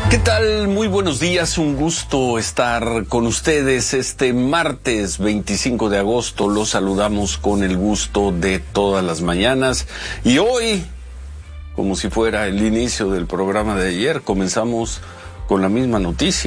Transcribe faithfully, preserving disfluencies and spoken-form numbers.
¿Qué tal? Muy buenos días, un gusto estar con ustedes este martes veinticinco de agosto. Los saludamos con el gusto de todas las mañanas y hoy, como si fuera el inicio del programa de ayer, comenzamos con la misma noticia.